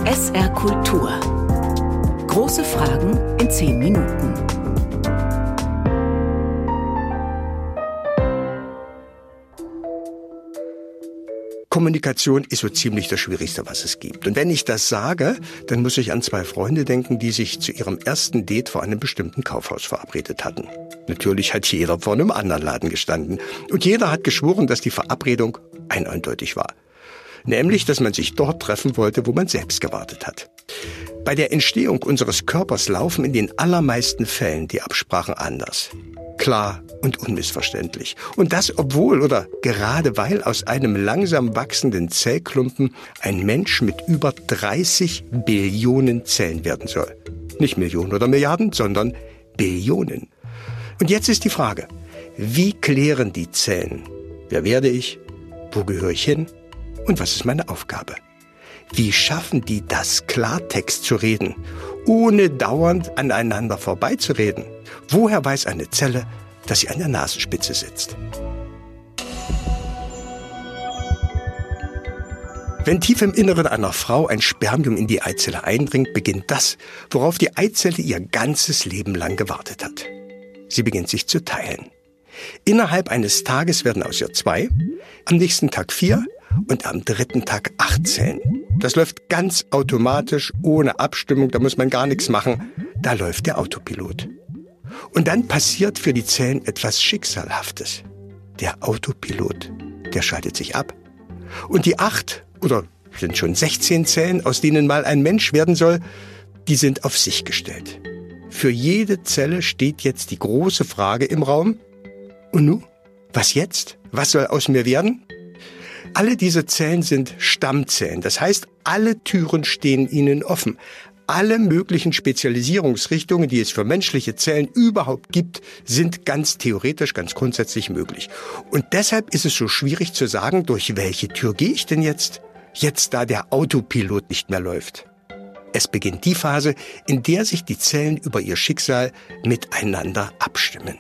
SR Kultur. Große Fragen in 10 Minuten. Kommunikation ist so ziemlich das Schwierigste, was es gibt. Und wenn ich das sage, dann muss ich an 2 Freunde denken, die sich zu ihrem ersten Date vor einem bestimmten Kaufhaus verabredet hatten. Natürlich hat jeder vor einem anderen Laden gestanden. Und jeder hat geschworen, dass die Verabredung eindeutig war. Nämlich, dass man sich dort treffen wollte, wo man selbst gewartet hat. Bei der Entstehung unseres Körpers laufen in den allermeisten Fällen die Absprachen anders. Klar und unmissverständlich. Und das obwohl oder gerade weil aus einem langsam wachsenden Zellklumpen ein Mensch mit über 30 Billionen Zellen werden soll. Nicht Millionen oder Milliarden, sondern Billionen. Und jetzt ist die Frage, wie klären die Zellen? Wer werde ich? Wo gehöre ich hin? Und was ist meine Aufgabe? Wie schaffen die das, Klartext zu reden, ohne dauernd aneinander vorbeizureden? Woher weiß eine Zelle, dass sie an der Nasenspitze sitzt? Wenn tief im Inneren einer Frau ein Spermium in die Eizelle eindringt, beginnt das, worauf die Eizelle ihr ganzes Leben lang gewartet hat. Sie beginnt sich zu teilen. Innerhalb eines Tages werden aus ihr 2, am nächsten Tag 4 und am 3. Tag 8 Zellen. Das läuft ganz automatisch, ohne Abstimmung, da muss man gar nichts machen. Da läuft der Autopilot. Und dann passiert für die Zellen etwas Schicksalhaftes. Der Autopilot, der schaltet sich ab. Und die 8 oder sind schon 16 Zellen, aus denen mal ein Mensch werden soll, die sind auf sich gestellt. Für jede Zelle steht jetzt die große Frage im Raum. Und nun? Was jetzt? Was soll aus mir werden? Alle diese Zellen sind Stammzellen. Das heißt, alle Türen stehen ihnen offen. Alle möglichen Spezialisierungsrichtungen, die es für menschliche Zellen überhaupt gibt, sind ganz theoretisch, ganz grundsätzlich möglich. Und deshalb ist es so schwierig zu sagen, durch welche Tür gehe ich denn jetzt? Jetzt, da der Autopilot nicht mehr läuft. Es beginnt die Phase, in der sich die Zellen über ihr Schicksal miteinander abstimmen.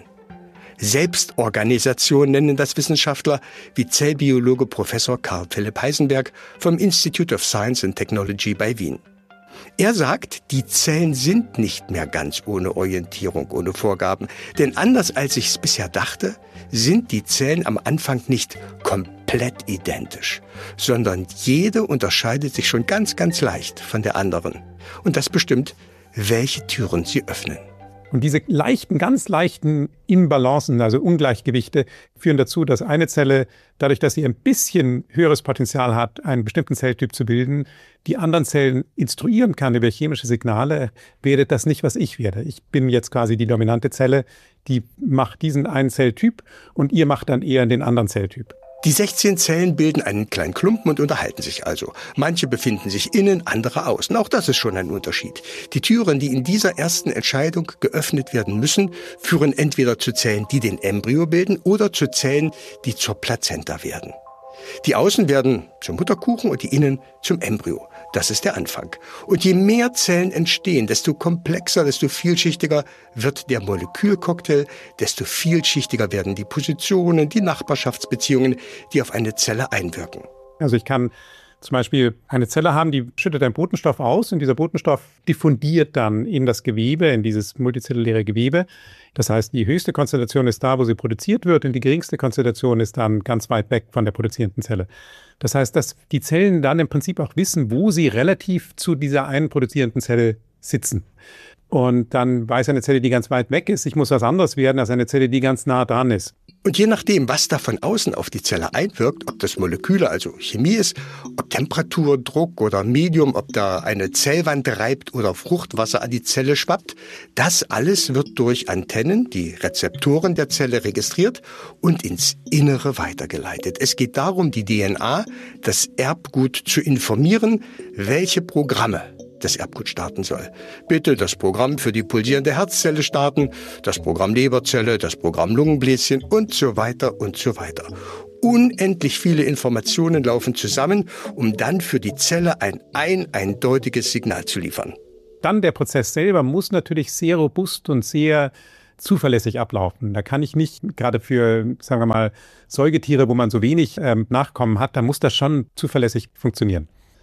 Selbstorganisation nennen das Wissenschaftler wie Zellbiologe Professor Karl Philipp Heisenberg vom Institute of Science and Technology bei Wien. Er sagt, die Zellen sind nicht mehr ganz ohne Orientierung, ohne Vorgaben. Denn anders als ich es bisher dachte, sind die Zellen am Anfang nicht komplett identisch, sondern jede unterscheidet sich schon ganz, ganz leicht von der anderen. Und das bestimmt, welche Türen sie öffnen. Und diese ganz leichten Imbalancen, also Ungleichgewichte, führen dazu, dass eine Zelle, dadurch, dass sie ein bisschen höheres Potenzial hat, einen bestimmten Zelltyp zu bilden, die anderen Zellen instruieren kann über chemische Signale, wäre das nicht, was ich werde. Ich bin jetzt quasi die dominante Zelle, die macht diesen einen Zelltyp und ihr macht dann eher den anderen Zelltyp. Die 16 Zellen bilden einen kleinen Klumpen und unterhalten sich also. Manche befinden sich innen, andere außen. Auch das ist schon ein Unterschied. Die Türen, die in dieser ersten Entscheidung geöffnet werden müssen, führen entweder zu Zellen, die den Embryo bilden, oder zu Zellen, die zur Plazenta werden. Die Außen werden zum Mutterkuchen und die Innen zum Embryo. Das ist der Anfang. Und je mehr Zellen entstehen, desto komplexer, desto vielschichtiger wird der Molekülcocktail, desto vielschichtiger werden die Positionen, die Nachbarschaftsbeziehungen, die auf eine Zelle einwirken. Also ich kann zum Beispiel eine Zelle haben, die schüttet einen Botenstoff aus und dieser Botenstoff diffundiert dann in das Gewebe, in dieses multizelluläre Gewebe. Das heißt, die höchste Konzentration ist da, wo sie produziert wird und die geringste Konzentration ist dann ganz weit weg von der produzierenden Zelle. Das heißt, dass die Zellen dann im Prinzip auch wissen, wo sie relativ zu dieser einen produzierenden Zelle sitzen. Und dann weiß eine Zelle, die ganz weit weg ist, ich muss was anderes werden als eine Zelle, die ganz nah dran ist. Und je nachdem, was da von außen auf die Zelle einwirkt, ob das Moleküle, also Chemie ist, ob Temperatur, Druck oder Medium, ob da eine Zellwand reibt oder Fruchtwasser an die Zelle schwappt, das alles wird durch Antennen, die Rezeptoren der Zelle registriert und ins Innere weitergeleitet. Es geht darum, die DNA, das Erbgut zu informieren, welche Programme das Erbgut starten soll. Bitte das Programm für die pulsierende Herzzelle starten, das Programm Leberzelle, das Programm Lungenbläschen und so weiter und so weiter. Unendlich viele Informationen laufen zusammen, um dann für die Zelle ein eindeutiges Signal zu liefern. Dann der Prozess selber muss natürlich sehr robust und sehr zuverlässig ablaufen. Da kann ich nicht, gerade für, sagen wir mal, Säugetiere, wo man so wenig Nachkommen hat, da muss das schon zuverlässig funktionieren.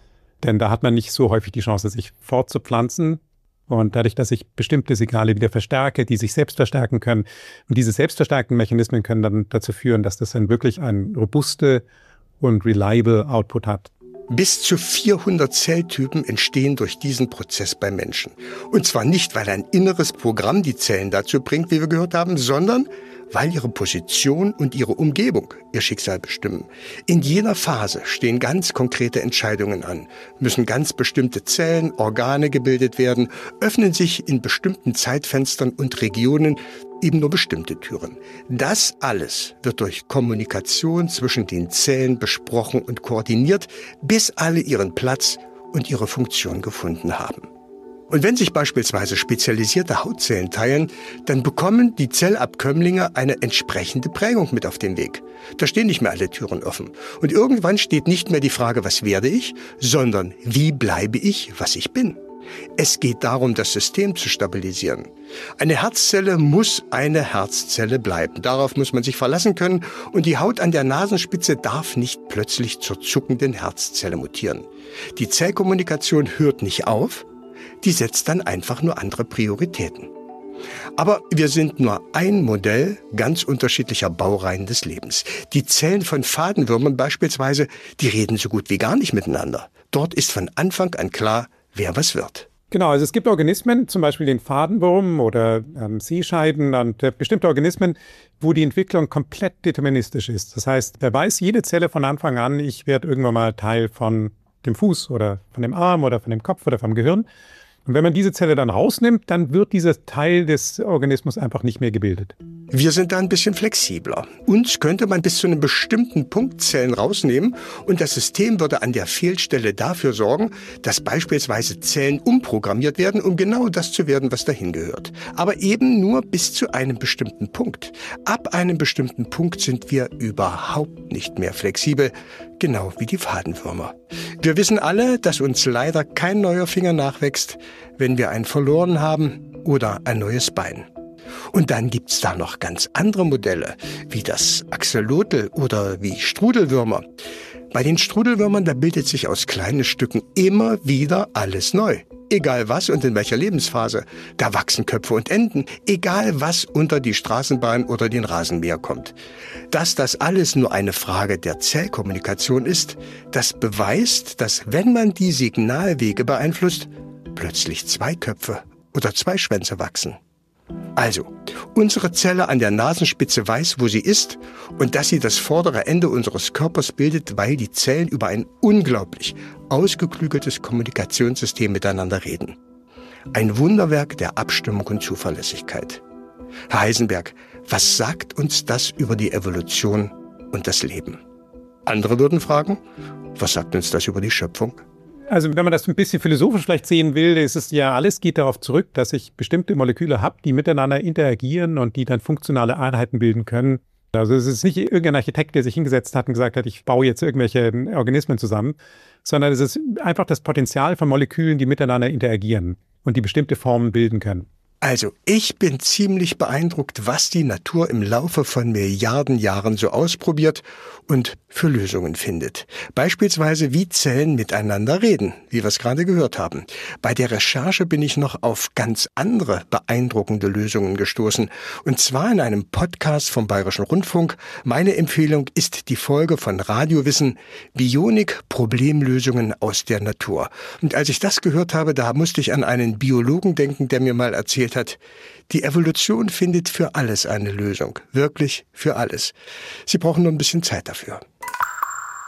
Denn da hat man nicht so häufig die Chance, sich fortzupflanzen. Und dadurch, dass ich bestimmte Signale wieder verstärke, die sich selbst verstärken können. Und diese selbstverstärkten Mechanismen können dann dazu führen, dass das dann wirklich ein robuste und reliable Output hat. Bis zu 400 Zelltypen entstehen durch diesen Prozess bei Menschen. Und zwar nicht, weil ein inneres Programm die Zellen dazu bringt, wie wir gehört haben, sondern weil ihre Position und ihre Umgebung ihr Schicksal bestimmen. In jeder Phase stehen ganz konkrete Entscheidungen an, müssen ganz bestimmte Zellen, Organe gebildet werden, öffnen sich in bestimmten Zeitfenstern und Regionen eben nur bestimmte Türen. Das alles wird durch Kommunikation zwischen den Zellen besprochen und koordiniert, bis alle ihren Platz und ihre Funktion gefunden haben. Und wenn sich beispielsweise spezialisierte Hautzellen teilen, dann bekommen die Zellabkömmlinge eine entsprechende Prägung mit auf den Weg. Da stehen nicht mehr alle Türen offen. Und irgendwann steht nicht mehr die Frage, was werde ich, sondern wie bleibe ich, was ich bin. Es geht darum, das System zu stabilisieren. Eine Herzzelle muss eine Herzzelle bleiben. Darauf muss man sich verlassen können. Und die Haut an der Nasenspitze darf nicht plötzlich zur zuckenden Herzzelle mutieren. Die Zellkommunikation hört nicht auf. Die setzt dann einfach nur andere Prioritäten. Aber wir sind nur ein Modell ganz unterschiedlicher Baureihen des Lebens. Die Zellen von Fadenwürmern beispielsweise, die reden so gut wie gar nicht miteinander. Dort ist von Anfang an klar, wer was wird. Genau, also es gibt Organismen, zum Beispiel den Fadenwurm oder Seescheiden und bestimmte Organismen, wo die Entwicklung komplett deterministisch ist. Das heißt, da weiß jede Zelle von Anfang an, ich werde irgendwann mal Teil von dem Fuß oder von dem Arm oder von dem Kopf oder vom Gehirn. Und wenn man diese Zelle dann rausnimmt, dann wird dieser Teil des Organismus einfach nicht mehr gebildet. Wir sind da ein bisschen flexibler. Uns könnte man bis zu einem bestimmten Punkt Zellen rausnehmen und das System würde an der Fehlstelle dafür sorgen, dass beispielsweise Zellen umprogrammiert werden, um genau das zu werden, was dahin gehört. Aber eben nur bis zu einem bestimmten Punkt. Ab einem bestimmten Punkt sind wir überhaupt nicht mehr flexibel, genau wie die Fadenwürmer. Wir wissen alle, dass uns leider kein neuer Finger nachwächst, wenn wir einen verloren haben oder ein neues Bein. Und dann gibt's da noch ganz andere Modelle, wie das Axolotl oder wie Strudelwürmer. Bei den Strudelwürmern, da bildet sich aus kleinen Stücken immer wieder alles neu. Egal was und in welcher Lebensphase. Da wachsen Köpfe und Enden, egal was unter die Straßenbahn oder den Rasenmäher kommt. Dass das alles nur eine Frage der Zellkommunikation ist, das beweist, dass wenn man die Signalwege beeinflusst, plötzlich 2 Köpfe oder 2 Schwänze wachsen. Also, unsere Zelle an der Nasenspitze weiß, wo sie ist und dass sie das vordere Ende unseres Körpers bildet, weil die Zellen über ein unglaublich ausgeklügeltes Kommunikationssystem miteinander reden. Ein Wunderwerk der Abstimmung und Zuverlässigkeit. Herr Heisenberg, was sagt uns das über die Evolution und das Leben? Andere würden fragen, was sagt uns das über die Schöpfung? Also wenn man das ein bisschen philosophisch vielleicht sehen will, ist es ja, alles geht darauf zurück, dass ich bestimmte Moleküle habe, die miteinander interagieren und die dann funktionale Einheiten bilden können. Also es ist nicht irgendein Architekt, der sich hingesetzt hat und gesagt hat, ich baue jetzt irgendwelche Organismen zusammen, sondern es ist einfach das Potenzial von Molekülen, die miteinander interagieren und die bestimmte Formen bilden können. Also, ich bin ziemlich beeindruckt, was die Natur im Laufe von Milliarden Jahren so ausprobiert und für Lösungen findet. Beispielsweise, wie Zellen miteinander reden, wie wir es gerade gehört haben. Bei der Recherche bin ich noch auf ganz andere beeindruckende Lösungen gestoßen. Und zwar in einem Podcast vom Bayerischen Rundfunk. Meine Empfehlung ist die Folge von Radiowissen, Bionik, Problemlösungen aus der Natur. Und als ich das gehört habe, da musste ich an einen Biologen denken, der mir mal erzählt hat, die Evolution findet für alles eine Lösung. Wirklich für alles. Sie brauchen nur ein bisschen Zeit dafür.